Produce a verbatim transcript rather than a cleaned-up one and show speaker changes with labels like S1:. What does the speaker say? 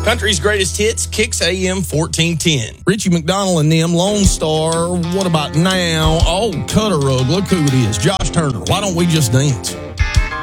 S1: Country's greatest hits, Kicks A M fourteen ten.
S2: Richie McDonald and them, Lone Star, What About Now? Oh, Cut a Rug, look who it is, Josh Turner. Why don't we just dance?